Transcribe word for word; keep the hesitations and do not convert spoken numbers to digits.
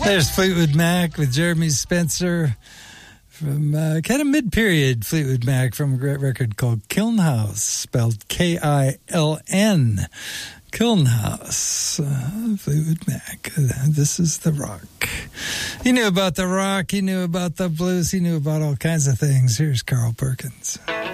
There's Fleetwood Mac with Jeremy Spencer from uh, kind of mid-period Fleetwood Mac from a great record called Kiln House, spelled K I L N. Kiln House, uh, Fleetwood Mac. Uh, this is the rock. He knew about the rock. He knew about the blues. He knew about all kinds of things. Here's Carl Perkins.